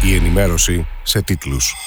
Η ενημέρωση σε τίτλους.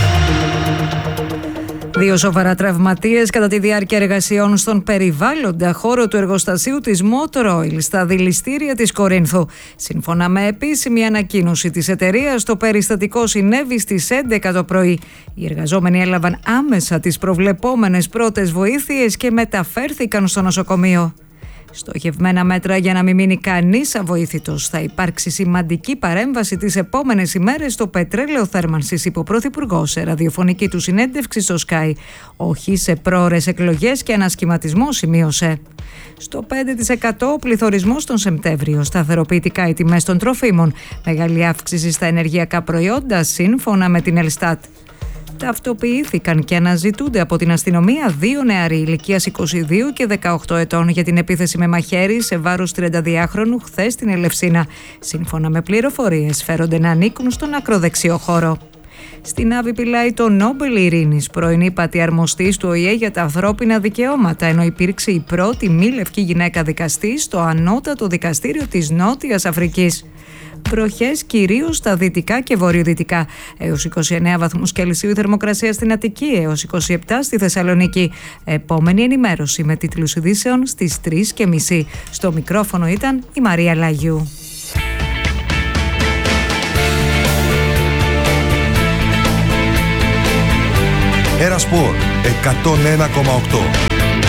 2 σοβαρά τραυματίες κατά τη διάρκεια εργασιών στον περιβάλλοντα χώρο του εργοστασίου της Motor Oil στα δηληστήρια της Κορίνθου. Σύμφωνα με επίσημη ανακοίνωση της εταιρείας, το περιστατικό συνέβη στις 11 το πρωί. Οι εργαζόμενοι έλαβαν άμεσα τις προβλεπόμενες πρώτες βοήθειες και μεταφέρθηκαν στο νοσοκομείο. Στοχευμένα μέτρα για να μην μείνει κανείς αβοήθητος. Θα υπάρξει σημαντική παρέμβαση τις επόμενες ημέρες στο πετρέλαιο θέρμανσης, είπε ο Πρωθυπουργός σε ραδιοφωνική του συνέντευξη στο Sky. Όχι σε πρόωρες εκλογές και ανασχηματισμό, σημείωσε. Στο 5% ο πληθωρισμός τον Σεπτέμβριο. Σταθεροποιητικά οι τιμές των τροφίμων. Μεγάλη αύξηση στα ενεργειακά προϊόντα, σύμφωνα με την Ελστάτ. Ταυτοποιήθηκαν και αναζητούνται από την αστυνομία 2 νεαροί ηλικίας 22 και 18 ετών για την επίθεση με μαχαίρι σε βάρος 32χρονου χθες στην Ελευσίνα. Σύμφωνα με πληροφορίες, φέρονται να ανήκουν στον ακροδεξιό χώρο. Στην Άβη πηλάει το Νόμπελ Ειρήνης, πρώην ύπατη αρμοστής του ΟΗΕ για τα ανθρώπινα δικαιώματα, ενώ υπήρξε η πρώτη μη λευκή γυναίκα δικαστή στο ανώτατο δικαστήριο της Νότιας Αφρικής. Βροχές κυρίως στα δυτικά και βορειοδυτικά. Έως 29 βαθμούς Κελσίου η θερμοκρασία στην Αττική, έως 27 στη Θεσσαλονίκη. Επόμενη ενημέρωση με τίτλους ειδήσεων στις 3:30. Στο μικρόφωνο ήταν η Μαρία Λαγιού. Ένα Σπορ 101,8.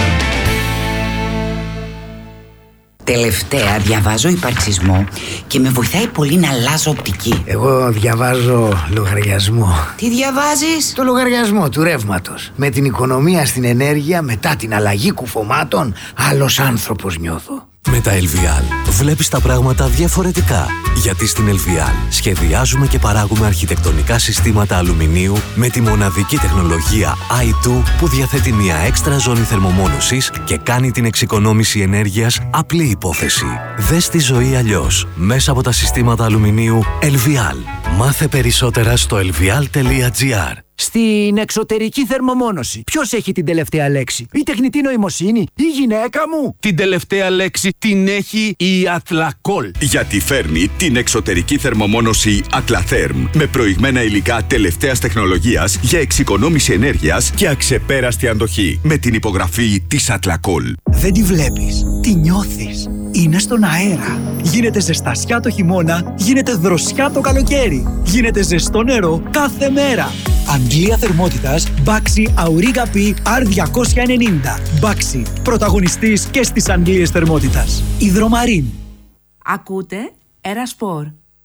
Τελευταία διαβάζω υπαρξισμό και με βοηθάει πολύ να αλλάζω οπτική. Εγώ διαβάζω λογαριασμό. Τι διαβάζεις? Το λογαριασμό του ρεύματος. Με την οικονομία στην ενέργεια, μετά την αλλαγή κουφωμάτων, άλλος άνθρωπος νιώθω. Με τα LVL βλέπεις τα πράγματα διαφορετικά. Γιατί στην LVL σχεδιάζουμε και παράγουμε αρχιτεκτονικά συστήματα αλουμινίου με τη μοναδική τεχνολογία i2 που διαθέτει μια έξτρα ζώνη θερμομόνωσης και κάνει την εξοικονόμηση ενέργειας απλή υπόθεση. Δες τη ζωή αλλιώς μέσα από τα συστήματα αλουμινίου LVL. Μάθε περισσότερα στο lvl.gr. Στην εξωτερική θερμομόνωση, ποιος έχει την τελευταία λέξη? Η τεχνητή νοημοσύνη, η γυναίκα μου? Την τελευταία λέξη την έχει η Atlacool. Γιατί φέρνει την εξωτερική θερμομόνωση Atlatherm με προηγμένα υλικά τελευταίας τεχνολογίας για εξοικονόμηση ενέργειας και αξεπέραστη αντοχή. Με την υπογραφή της Atlacool. Δεν τη βλέπεις, τη νιώθεις. Είναι στον αέρα. Γίνεται ζεστασιά το χειμώνα, γίνεται δροσιά το καλοκαίρι. Γίνεται ζεστό νερό κάθε μέρα. Αντλία θερμότητας Baxi Auriga P R290. Baxi, πρωταγωνιστής και στις αντλίες θερμότητας. Υδρομαρίν. Ακούτε Ένα Σπορ.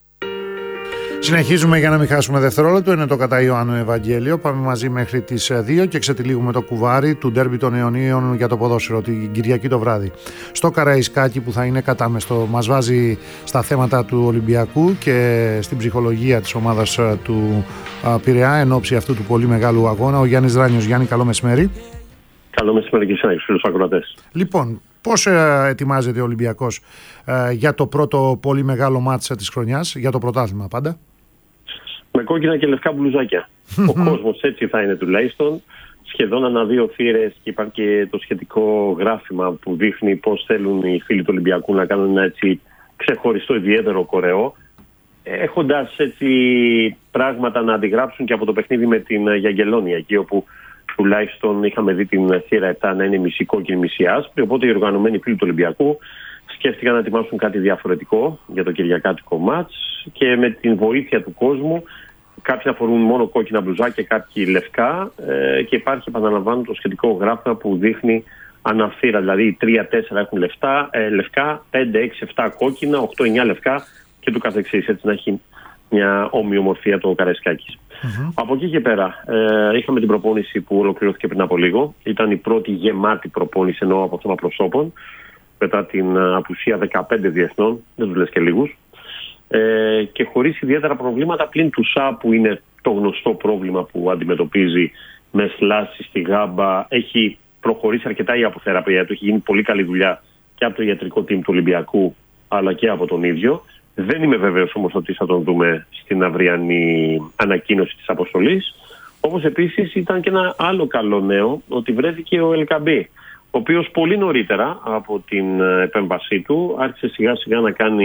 Συνεχίζουμε για να μην χάσουμε δευτερόλεπτο. Είναι το κατά Ιωάννου Ευαγγέλιο. Πάμε μαζί μέχρι τις 2 και ξετυλίγουμε το κουβάρι του ντέρμπι των αιωνίων για το ποδόσφαιρο την Κυριακή το βράδυ. Στο Καραϊσκάκι που θα είναι κατάμεστο. Μας βάζει στα θέματα του Ολυμπιακού και στην ψυχολογία της ομάδας του Πειραιά εν ώψη αυτού του πολύ μεγάλου αγώνα. Ο Γιάννης Δράνιος. Γιάννη, καλό μεσημέρι. Καλό μεσημέρι και στους φίλους ακροατές. Λοιπόν, πώς ετοιμάζεται ο Ολυμπιακός για το πρώτο πολύ μεγάλο μάτς της χρονιάς, για το πρωτάθλημα πάντα? Με κόκκινα και λευκά μπλουζάκια. Ο κόσμος έτσι θα είναι τουλάχιστον. Σχεδόν ανά 2 θύρες και υπάρχει και το σχετικό γράφημα που δείχνει πώς θέλουν οι φίλοι του Ολυμπιακού να κάνουν ένα έτσι ξεχωριστό ιδιαίτερο κορεό. Έχοντας έτσι πράγματα να αντιγράψουν και από το παιχνίδι με την Γιαγγελόνια, εκεί όπου τουλάχιστον είχαμε δει την θύρα 7 να είναι μισή κόκκινη, μισή άσπρη. Οπότε οι οργανωμένοι φίλοι του Ολυμπιακού σκέφτηκαν να ετοιμάσουν κάτι διαφορετικό για το κυριακάτικο μάτς και με την βοήθεια του κόσμου. Κάποιοι αφορούν μόνο κόκκινα μπλουζάκια, κάποιοι λευκά και υπάρχει, επαναλαμβάνω, το σχετικό γράφημα που δείχνει αναθύρα. Δηλαδή 3-4 έχουν λευκά, 5-6-7 κόκκινα, 8-9 λευκά και του καθεξής. Έτσι να έχει μια ομοιομορφία το Καραϊσκάκης. Από εκεί και πέρα είχαμε την προπόνηση που ολοκληρώθηκε πριν από λίγο. Ήταν η πρώτη γεμάτη προπόνηση εννοώ από θέμα προσώπων μετά την απουσία 15 διεθνών, δεν τους λες και λίγους, και χωρίς ιδιαίτερα προβλήματα πλην του ΣΑ που είναι το γνωστό πρόβλημα που αντιμετωπίζει με σλάση στη γάμπα. Έχει προχωρήσει αρκετά η αποθεραπεία του, έχει γίνει πολύ καλή δουλειά και από το ιατρικό team του Ολυμπιακού αλλά και από τον ίδιο. Δεν είμαι βέβαιος όμως ότι θα τον δούμε στην αυριανή ανακοίνωση της αποστολής. Όπως επίσης ήταν και ένα άλλο καλό νέο, ότι βρέθηκε ο Ελκαμπή, ο οποίος πολύ νωρίτερα από την επέμβασή του άρχισε σιγά σιγά να κάνει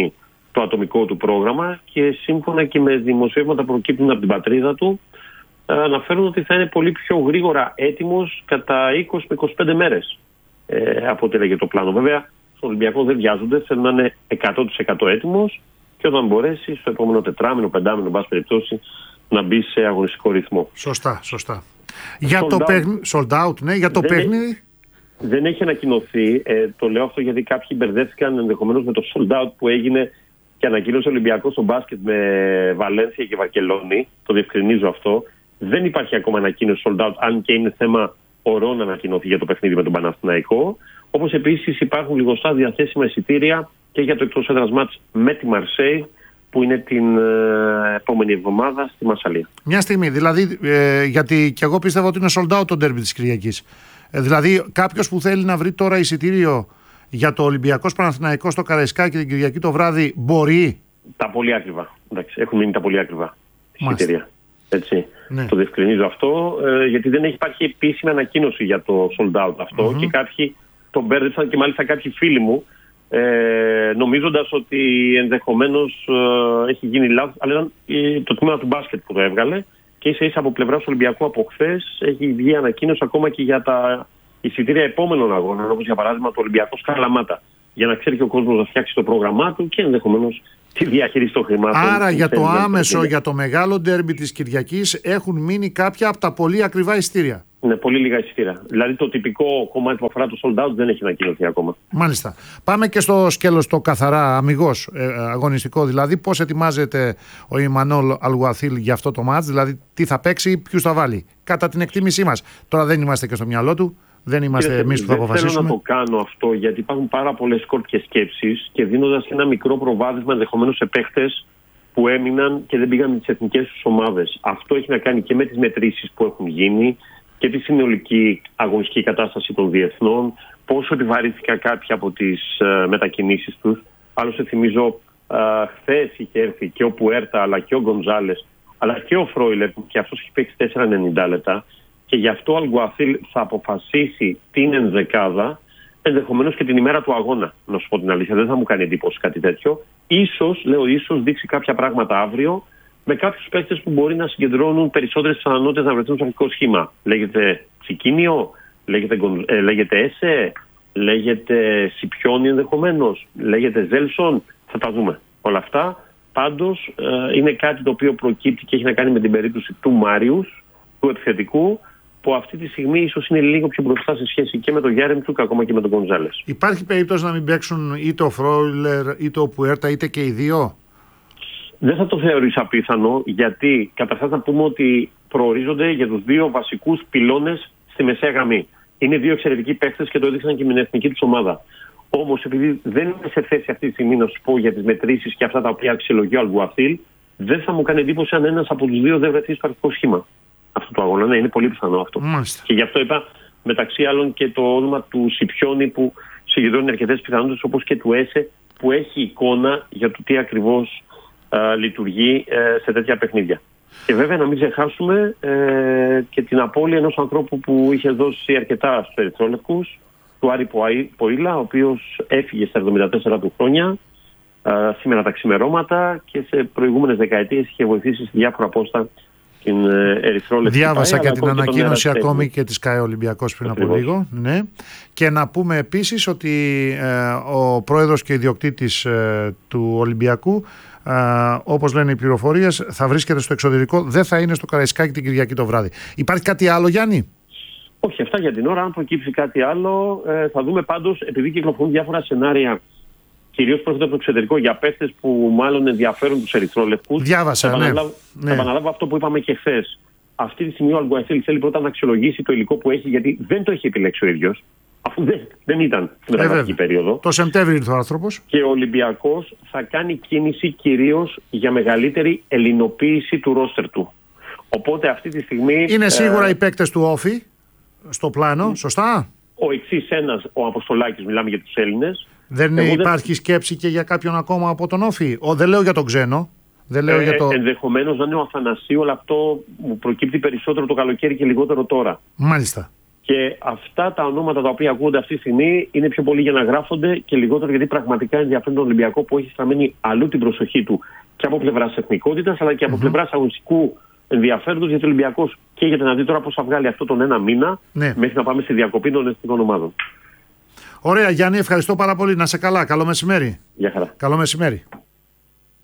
το ατομικό του πρόγραμμα και σύμφωνα και με δημοσιεύματα που προκύπτουν από την πατρίδα του, αναφέρουν ότι θα είναι πολύ πιο γρήγορα έτοιμος κατά 20 με 25 μέρες από ό,τι έλεγε το πλάνο. Βέβαια, στον Ολυμπιακό δεν βιάζονται, θέλουν να είναι 100% έτοιμος και όταν μπορέσει στο επόμενο τετράμινο, πεντάμινο, εν πάση περιπτώσει, να μπει σε αγωνιστικό ρυθμό. Σωστά. Για το παιχνίδι. Sold out, ναι, για το παιχνίδι. Δεν έχει ανακοινωθεί. Το λέω αυτό γιατί κάποιοι μπερδεύτηκαν ενδεχομένως με το sold out που έγινε και ανακοίνωσε ο Ολυμπιακός στο μπάσκετ με Βαλένθια και Βαρκελόνη. Το διευκρινίζω αυτό. Δεν υπάρχει ακόμα ανακοίνωση sold out, αν και είναι θέμα ωρών να ανακοινωθεί για το παιχνίδι με τον Παναθηναϊκό. Όπως επίσης υπάρχουν λιγοστά διαθέσιμα εισιτήρια και για το εκτός έδρας μάτς με τη Μαρσέη, που είναι την επόμενη εβδομάδα στη Μασσαλία. Μια στιγμή, δηλαδή, γιατί και εγώ πίστευα ότι είναι sold out το ντέρμπι της Κυριακής. Δηλαδή, κάποιος που θέλει να βρει τώρα εισιτήριο για το Ολυμπιακός Παναθηναϊκός στο Καραϊσκάκι την Κυριακή το βράδυ, μπορεί. Τα πολύ ακριβά. Εντάξει, έχουν μείνει τα πολύ ακριβά εισιτήρια. Έτσι. Ναι. Το διευκρινίζω αυτό, γιατί δεν έχει υπάρχει επίσημη ανακοίνωση για το sold out αυτό και κάποιοι τον μπέρδεψαν και μάλιστα κάποιοι φίλοι μου, νομίζοντας ότι ενδεχομένως έχει γίνει λάθος, αλλά ήταν το τμήμα του μπάσκετ που το έβγαλε και ίσα από πλευράς Ολυμπιακού από χθες έχει βγει ανακοίνωση ακόμα και για τα εισιτήρια επόμενων αγώνων, όπως για παράδειγμα το Ολυμπιακός Καλαμάτα, για να ξέρει και ο κόσμος να φτιάξει το πρόγραμμά του και ενδεχομένως τη διαχείριση των χρημάτων. Άρα για το άμεσο, για το μεγάλο ντέρμπι της Κυριακής έχουν μείνει κάποια από τα πολύ ακριβά εισιτήρια. Ναι, πολύ λίγα εισιτήρια. Δηλαδή το τυπικό κομμάτι που αφορά το sold out δεν έχει ανακοινωθεί ακόμα. Μάλιστα. Πάμε και στο σκέλος το καθαρά αμιγώς αγωνιστικό. Δηλαδή πώς ετοιμάζεται ο Ιμανόλ Αλγουαθίλ για αυτό το μάτς, δηλαδή τι θα παίξει, ποιους θα βάλει. Κατά την εκτίμησή μας. Τώρα δεν είμαστε και στο μυαλό του. Δεν είμαστε εμείς που θα αποφασίσουμε. Δεν θέλω να το κάνω αυτό γιατί υπάρχουν πάρα πολλές σκόρπιες σκέψεις και δίνοντας ένα μικρό προβάδισμα ενδεχομένως σε παίχτες που έμειναν και δεν πήγαν με τις εθνικές τους ομάδες. Αυτό έχει να κάνει και με τις μετρήσεις που έχουν γίνει και τη συνολική αγωνιστική κατάσταση των διεθνών, πόσο επιβαρύνθηκαν κάποιοι από τις μετακινήσεις τους. Άλλωστε θυμίζω χθες είχε έρθει και ο Πουέρτα αλλά και ο Γκονζάλες αλλά και ο Φρόιλε που και αυτός έχει παίξει 4,90 λεπτά. Και γι' αυτό ο Αλγκουαθίλ θα αποφασίσει την ενδεκάδα, ενδεχομένως και την ημέρα του αγώνα. Να σου πω την αλήθεια, δεν θα μου κάνει εντύπωση κάτι τέτοιο. Ίσως δείξει κάποια πράγματα αύριο με κάποιους παίκτες που μπορεί να συγκεντρώνουν περισσότερες πιθανότητες να βρεθούν στο αρχικό σχήμα. Λέγεται Τσικίνιο, λέγεται Έσε, λέγεται Σιπιόνι ενδεχομένως, λέγεται Ζέλσον. Θα τα δούμε όλα αυτά. Πάντως είναι κάτι το οποίο προκύπτει και έχει να κάνει με την περίπτωση του Μάριους, του επιθετικού, που αυτή τη στιγμή ίσως είναι λίγο πιο μπροστά σε σχέση και με τον Γιάρεμτσουκ ακόμα και με τον Γκονζάλες. Υπάρχει περίπτωση να μην παίξουν είτε ο Φρόιλερ είτε ο Πουέρτα είτε και οι δύο? Δεν θα το θεωρήσω απίθανο, γιατί καταρχάς να πούμε ότι προορίζονται για τους δύο βασικούς πυλώνες στη μεσαία γραμμή. Είναι δύο εξαιρετικοί παίκτες και το έδειξαν και με την εθνική τους ομάδα. Όμως επειδή δεν είμαι σε θέση αυτή τη στιγμή να σου πω για τις μετρήσεις και αυτά τα οποία αξιολογεί ο Αλγκουαθίλ, δεν θα μου κάνει εντύπωση αν ένας από τους δύο δεν βρεθεί στο αρχικό σχήμα αυτού του αγώνα. Ναι, είναι πολύ πιθανό αυτό. Μάλιστα. Και γι' αυτό είπα μεταξύ άλλων και το όνομα του Σιπιόνι που συγκεντρώνει αρκετές πιθανότητες, όπως και του Έσε που έχει εικόνα για το τι ακριβώς λειτουργεί σε τέτοια παιχνίδια. Και βέβαια να μην ξεχάσουμε και την απώλεια ενός ανθρώπου που είχε δώσει αρκετά στους ερυθρόλευκους, του Άρη Ποήλα, ο οποίος έφυγε στα 74 του χρόνια, σήμερα τα ξημερώματα, και σε προηγούμενες δεκαετίες είχε βοηθήσει σε διάφορα πόστα την ερυθρόλευκη. Διάβασα και την ανακοίνωση ακόμη και της ΚΑΕ Ολυμπιακός πριν από λίγο. Ναι. Και να πούμε επίσης ότι ο πρόεδρος και ιδιοκτήτης του Ολυμπιακού, όπως λένε οι πληροφορίες, θα βρίσκεται στο εξωτερικό, δεν θα είναι στο Καραϊσκάκι την Κυριακή το βράδυ. Υπάρχει κάτι άλλο, Γιάννη? Όχι, αυτά για την ώρα. Αν προκύψει κάτι άλλο, θα δούμε. Πάντως, επειδή κυκλοφορούν διάφορα σενάρια, κυρίως πρόκειται από το εξωτερικό, για παίχτες που μάλλον ενδιαφέρουν τους ερυθρόλευκους. Διάβασα, θα επαναλάβω αυτό που είπαμε και χθες. Αυτή τη στιγμή ο Αλγκουαθίλ θέλει πρώτα να αξιολογήσει το υλικό που έχει, γιατί δεν το έχει επιλέξει ο ίδιος, αφού δεν ήταν στην μεταβατική περίοδο. Το Σεπτέμβριο ήρθε ο άνθρωπος. Και ο Ολυμπιακός θα κάνει κίνηση κυρίως για μεγαλύτερη ελληνοποίηση του ρόστερ του. Οπότε αυτή τη στιγμή. Είναι σίγουρα οι παίκτες του Όφη στο πλάνο, σωστά? Ο εξής ένας, ο Αποστολάκης, μιλάμε για τους Έλληνες. Δεν υπάρχει σκέψη και για κάποιον ακόμα από τον Όφη? Δεν λέω για τον ξένο. Ενδεχομένως να είναι ο Αθανασίου, αλλά αυτό μου προκύπτει περισσότερο το καλοκαίρι και λιγότερο τώρα. Μάλιστα. Και αυτά τα ονόματα τα οποία ακούγονται αυτή τη στιγμή είναι πιο πολύ για να γράφονται και λιγότερο γιατί πραγματικά ενδιαφέρουν τον Ολυμπιακό που έχει στραμμένη αλλού την προσοχή του και από πλευράς εθνικότητας αλλά και από πλευράς αγωνιστικού ενδιαφέροντος, γιατί ο Ολυμπιακός και για να δει τώρα πώς θα βγάλει αυτό τον ένα μήνα μέχρι να πάμε στη διακοπή των εθνικών ομάδων. Ωραία, Γιάννη, ευχαριστώ πάρα πολύ. Να σε καλά. Καλό μεσημέρι. Γεια χαρά. Καλό μεσημέρι.